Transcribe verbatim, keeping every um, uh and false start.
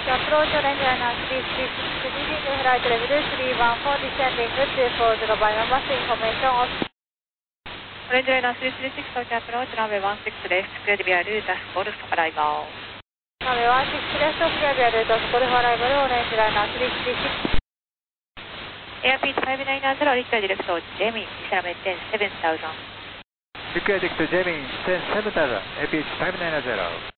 approach Orange Liner three three six, leading flight level three one four, descending two four zero by number information of Orange Liner three three six, approach runway one six left, clear via route as Golf arrival. runway one six left, clear via route as Golf arrival, Orange Liner three three six. Airspeed five nine zero, reach direct to Jamie, descend maintain seven thousand. Request to Jamie, ten seven thousand, airspeed five nine zero.